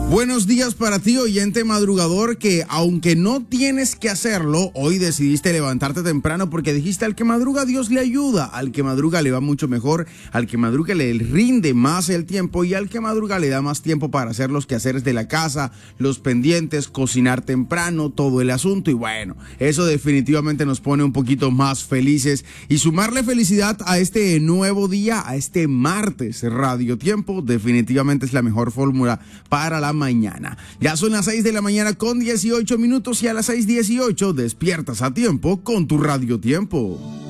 Buenos días para ti, oyente madrugador, que aunque no tienes que hacerlo, hoy decidiste levantarte temprano porque dijiste: al que madruga Dios le ayuda, al que madruga le va mucho mejor, al que madruga le rinde más el tiempo y al que madruga le da más tiempo para hacer los quehaceres de la casa, los pendientes, cocinar temprano, todo el asunto. Y bueno, eso definitivamente nos pone un poquito más felices y sumarle felicidad a este nuevo día, a este martes Radio Tiempo, definitivamente es la mejor fórmula para la mañana. Ya son las 6 de la mañana con 18 minutos y a las 6:18 despiertas a tiempo con tu Radio Tiempo.